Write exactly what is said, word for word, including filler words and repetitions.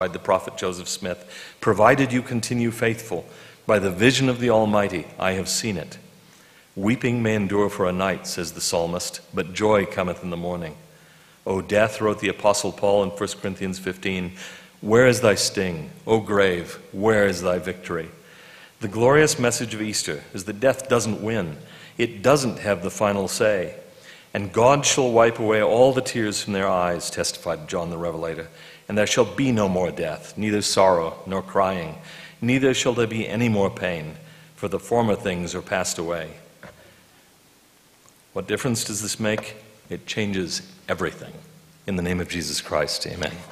the prophet Joseph Smith, provided you continue faithful. By the vision of the Almighty, I have seen it. Weeping may endure for a night, says the psalmist, but joy cometh in the morning. O death, wrote the Apostle Paul in First Corinthians fifteen, where is thy sting? O grave, where is thy victory? The glorious message of Easter is that death doesn't win. It doesn't have the final say. And God shall wipe away all the tears from their eyes, testified John the Revelator. And there shall be no more death, neither sorrow nor crying, neither shall there be any more pain, for the former things are passed away. What difference does this make? It changes everything. In the name of Jesus Christ, amen.